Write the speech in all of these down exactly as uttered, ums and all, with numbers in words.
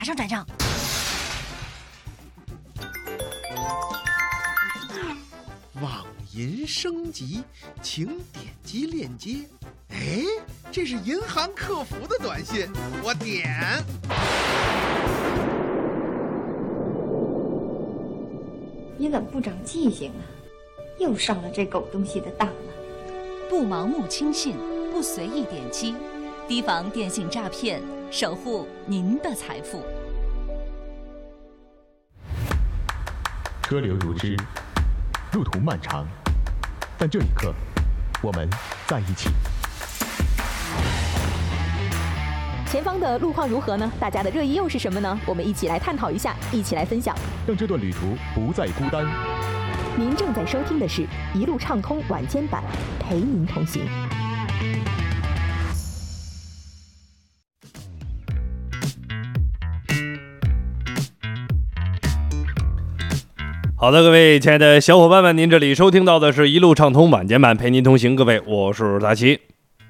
马上转账。 网银升级，请点击链接。哎，这是银行客服的短信，我点。 你怎么不长记性啊？又上了这狗东西的当了。 不盲目轻信，不随意点击，提防电信诈骗，守护您的财富。 车流如织，路途漫长，但这一刻，我们在一起。 前方的路况如何呢？大家的热议又是什么呢？我们一起来探讨一下，一起来分享， 让这段旅途不再孤单。 您正在收听的是一路畅通晚间版，陪您同行。 好的，各位亲爱的小伙伴们，您这里收听到的是一路畅通晚间版，陪您同行。各位，我是大齐。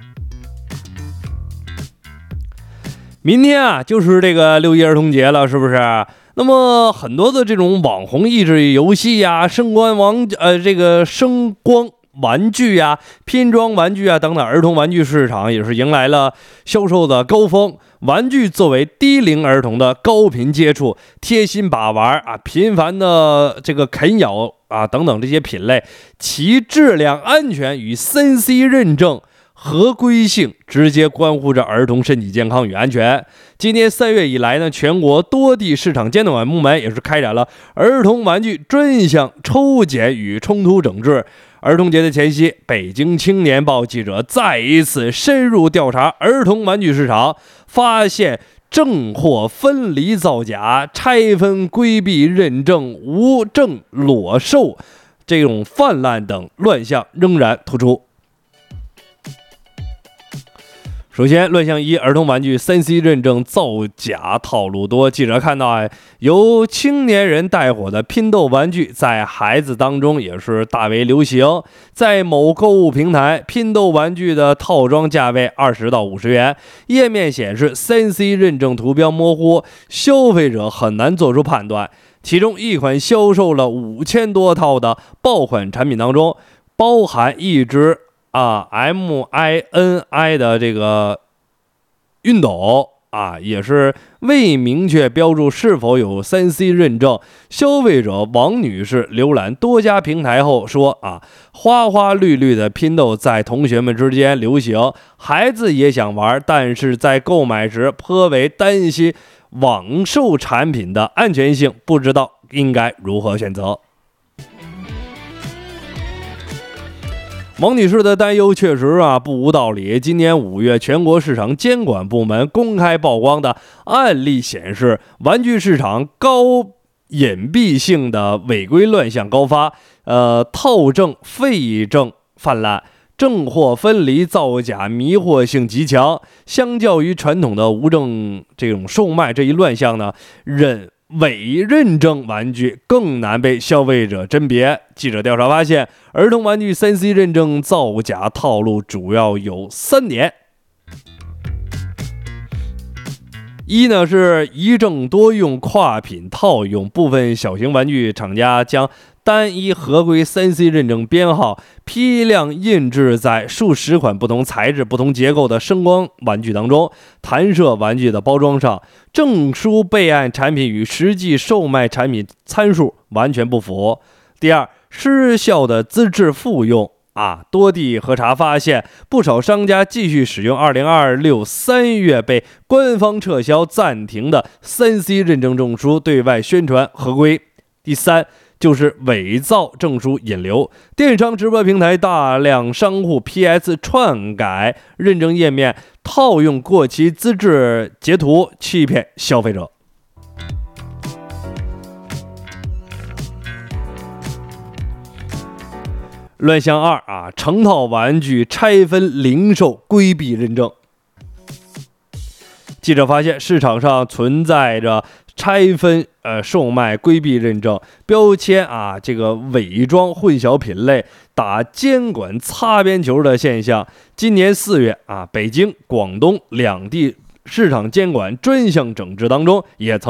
明天啊，就是这个六一儿童节了，是不是？那么很多的这种网红益智游戏呀、声光玩呃这个声光玩具呀、拼装玩具啊等等，儿童玩具市场也是迎来了销售的高峰。玩具作为低龄儿童的高频接触、贴心把玩啊、频繁的这个啃咬啊等等这些品类，其质量、安全与 三 C 认证合规性直接关乎着儿童身体健康与安全。今年三月以来呢，全国多地市场监管部门也是开展了儿童玩具专项抽检与冲突整治。儿童节的前夕，北京青年报记者再一次深入调查儿童玩具市场，发现正货分离造假、拆分规避认证、无证裸售这种泛滥等乱象仍然突出。首先，乱象一，儿童玩具 三 C 认证造假套路多。记者看到啊，由青年人带火的拼豆玩具在孩子当中也是大为流行。在某购物平台，拼豆玩具的套装价位二十到五十元，页面显示 三 C 认证图标模糊，消费者很难做出判断。其中一款销售了五千多套的爆款产品当中，包含一只啊 M I N I 的这个熨斗啊，也是未明确标注是否有 三 C 认证。消费者王女士浏览多家平台后说啊，花花绿绿的拼豆在同学们之间流行，孩子也想玩，但是在购买时颇为担心网售产品的安全性，不知道应该如何选择。王女士的担忧确实啊不无道理。今年五月，全国市场监管部门公开曝光的案例显示，玩具市场高隐蔽性的违规乱象高发，呃，套证废证泛滥，正货分离造假迷惑性极强。相较于传统的无证这种售卖这一乱象呢，认伪认证玩具更难被消费者甄别。记者调查发现，儿童玩具 三 C 认证造假套路主要有三点。一呢是一证多用、跨品套用，部分小型玩具厂家将单一合规 三 C 认证编号批量印制在数十款不同材质、不同结构的声光玩具当中，弹射玩具的包装上证书备案产品与实际售卖产品参数完全不符。第二，失效的资质复用啊，多地核查发现，不少商家继续使用二零二六三月被官方撤销暂停的 三 C 认证证书对外宣传合规。第三，就是伪造证书引流，电商直播平台大量商户 P S 篡改认证页面，套用过期资质截图欺骗消费者。乱象二啊，成套玩具拆分零售规避认证。记者发现，市场上存在着拆分呃售卖规避认证标签啊，这个伪装混淆品类、打监管擦边球的现象。今年四月啊，北京、广东两地市场监管专项整治当中，也曾